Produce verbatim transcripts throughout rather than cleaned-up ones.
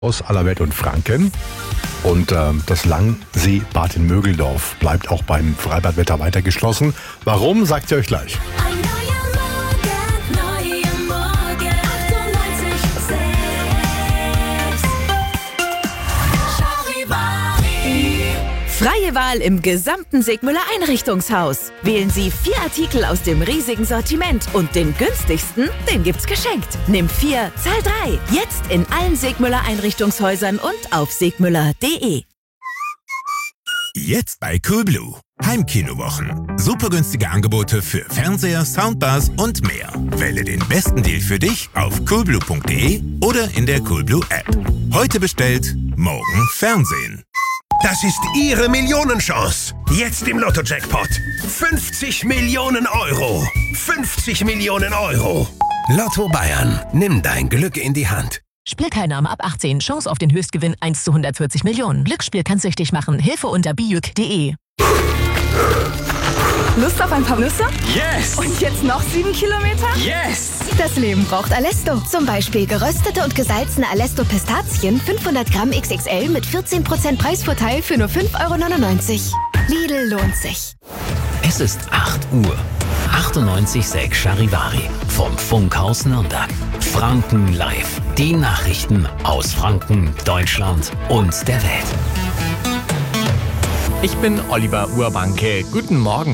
Aus aller Welt und Franken. Und äh, das Langseebad in Mögeldorf bleibt auch beim Freibadwetter weiter geschlossen. Warum, sagt ihr euch gleich. Freie Wahl im gesamten Segmüller Einrichtungshaus. Wählen Sie vier Artikel aus dem riesigen Sortiment und den günstigsten, den gibt's geschenkt. Nimm vier, zahl drei. Jetzt in allen Segmüller Einrichtungshäusern und auf segmüller punkt de. Jetzt bei Coolblue. Heimkinowochen. Super günstige Angebote für Fernseher, Soundbars und mehr. Wähle den besten Deal für dich auf coolblue punkt de oder in der Coolblue App. Heute bestellt, morgen Fernsehen. Das ist Ihre Millionenchance. Jetzt im Lotto-Jackpot. fünfzig Millionen Euro. fünfzig Millionen Euro. Lotto Bayern. Nimm dein Glück in die Hand. Spielteilnahme ab achtzehn. Chance auf den Höchstgewinn eins zu hundertvierzig Millionen. Glücksspiel kann süchtig machen. Hilfe unter bijuk punkt de. Lust auf ein paar Nüsse? Yes! Und jetzt noch sieben Kilometer? Yes! Das Leben braucht Alesto. Zum Beispiel geröstete und gesalzene Alesto Pistazien fünfhundert Gramm X X L mit vierzehn Prozent Preisvorteil für nur fünf Euro neunundneunzig. Lidl lohnt sich. Es ist acht Uhr. achtundneunzig Komma sechs Charivari vom Funkhaus Nürnberg. Franken live. Die Nachrichten aus Franken, Deutschland und der Welt. Ich bin Oliver Urbanke. Guten Morgen.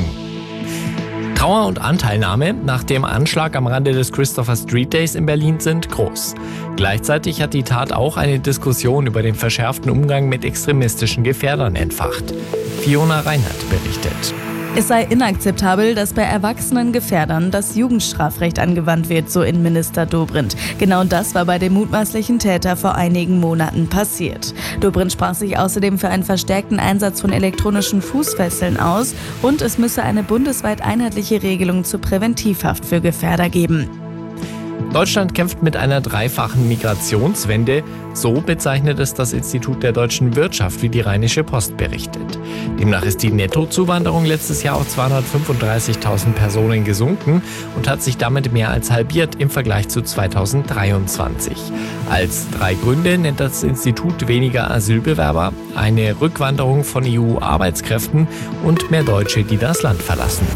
Trauer und Anteilnahme nach dem Anschlag am Rande des Christopher Street Days in Berlin sind groß. Gleichzeitig hat die Tat auch eine Diskussion über den verschärften Umgang mit extremistischen Gefährdern entfacht. Fiona Reinhardt berichtet. Es sei inakzeptabel, dass bei erwachsenen Gefährdern das Jugendstrafrecht angewandt wird, so Innenminister Dobrindt. Genau das war bei dem mutmaßlichen Täter vor einigen Monaten passiert. Dobrindt sprach sich außerdem für einen verstärkten Einsatz von elektronischen Fußfesseln aus und es müsse eine bundesweit einheitliche Regelung zur Präventivhaft für Gefährder geben. Deutschland kämpft mit einer dreifachen Migrationswende. So bezeichnet es das Institut der deutschen Wirtschaft, wie die Rheinische Post berichtet. Demnach ist die Nettozuwanderung letztes Jahr auf zweihundertfünfunddreißigtausend Personen gesunken und hat sich damit mehr als halbiert im Vergleich zu zweitausenddreiundzwanzig. Als drei Gründe nennt das Institut weniger Asylbewerber, eine Rückwanderung von E U-Arbeitskräften und mehr Deutsche, die das Land verlassen.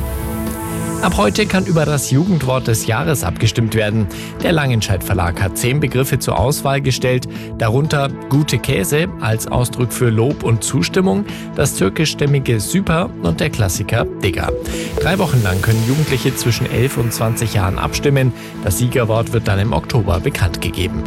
Ab heute kann über das Jugendwort des Jahres abgestimmt werden. Der Langenscheidt Verlag hat zehn Begriffe zur Auswahl gestellt, darunter gute Käse als Ausdruck für Lob und Zustimmung, das türkischstämmige Süper und der Klassiker Digger. Drei Wochen lang können Jugendliche zwischen elf und zwanzig Jahren abstimmen. Das Siegerwort wird dann im Oktober bekannt gegeben.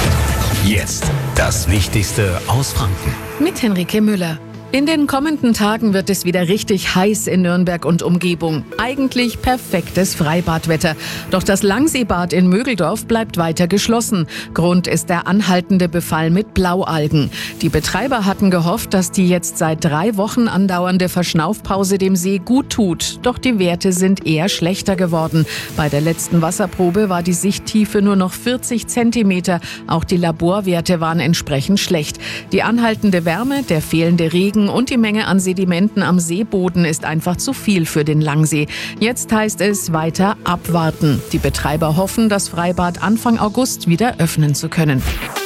Jetzt das Wichtigste aus Franken. Mit Henrike Müller. In den kommenden Tagen wird es wieder richtig heiß in Nürnberg und Umgebung. Eigentlich perfektes Freibadwetter. Doch das Langseebad in Mögeldorf bleibt weiter geschlossen. Grund ist der anhaltende Befall mit Blaualgen. Die Betreiber hatten gehofft, dass die jetzt seit drei Wochen andauernde Verschnaufpause dem See gut tut. Doch die Werte sind eher schlechter geworden. Bei der letzten Wasserprobe war die Sichttiefe nur noch vierzig Zentimeter. Auch die Laborwerte waren entsprechend schlecht. Die anhaltende Wärme, der fehlende Regen und die Menge an Sedimenten am Seeboden ist einfach zu viel für den Langsee. Jetzt heißt es weiter abwarten. Die Betreiber hoffen, das Freibad Anfang August wieder öffnen zu können.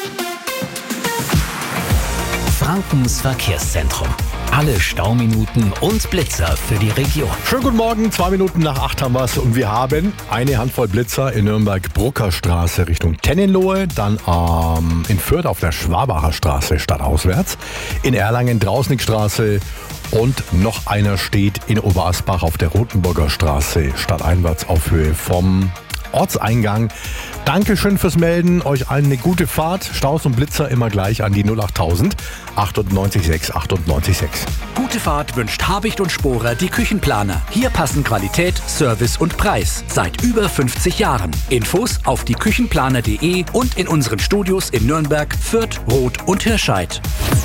Frankens Verkehrszentrum. Alle Stauminuten und Blitzer für die Region. Schönen guten Morgen, zwei Minuten nach acht haben wir es und wir haben eine Handvoll Blitzer in Nürnberg-Bruckerstraße Richtung Tennenlohe, dann ähm, in Fürth auf der Schwabacher Straße stadtauswärts, in Erlangen Drausnickstraße und noch einer steht in Oberasbach auf der Rotenburger Straße stadteinwärts auf Höhe vom Ortseingang. Dankeschön fürs Melden. Euch allen eine gute Fahrt. Staus und Blitzer immer gleich an die null achttausend achtundneunzig sechs achtundneunzig sechs. Gute Fahrt wünscht Habicht und Sporer die Küchenplaner. Hier passen Qualität, Service und Preis. Seit über fünfzig Jahren. Infos auf die küchenplaner punkt de und in unseren Studios in Nürnberg, Fürth, Roth und Hirscheid.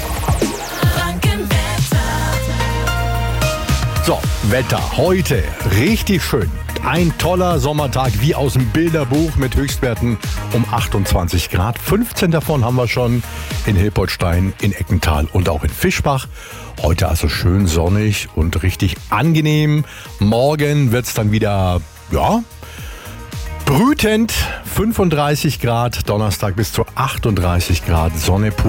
So, Wetter heute richtig schön. Ein toller Sommertag wie aus dem Bilderbuch mit Höchstwerten um achtundzwanzig Grad. fünfzehn davon haben wir schon in Hilpoltstein, in Eckental und auch in Fischbach. Heute also schön sonnig und richtig angenehm. Morgen wird es dann wieder, ja, Brütend, fünfunddreißig Grad, Donnerstag bis zu achtunddreißig Grad, Sonne pur.